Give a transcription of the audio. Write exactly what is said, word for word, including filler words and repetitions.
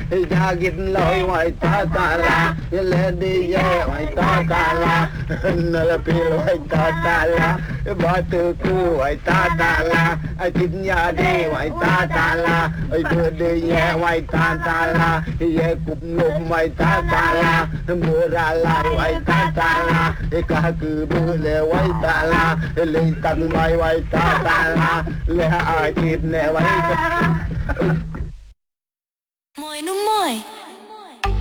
cha gin lôi ngoài ta ta la lên đi về ngoài ta ta la nợ pi ngoài ta ta la ba tư cứ ngoài ta ta la ai tin nhà đi ngoài ta ta la ai đưa đi về ngoài ta ta la về cùng lùm ngoài ta ta la mưa ra lại ngoài ta ta la cả cứ mưa lệ ngoài ta la lên tận ngoài ngoài ta ta la lệ ai tin nè ngoài Môi nó môi